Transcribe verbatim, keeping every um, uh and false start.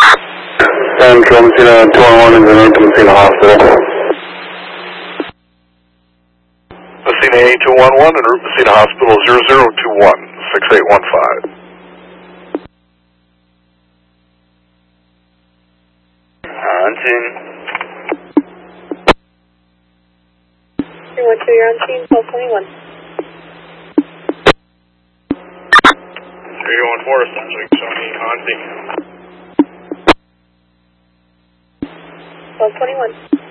Central Messina two one one is in North Messina Hospital. Messina A two one one and Route Messina Hospital zero zero two one, six eight one five. On scene. three one two, you're on scene, twelve twenty-one. three one four, essentially, showing me on scene. twelve twenty-one.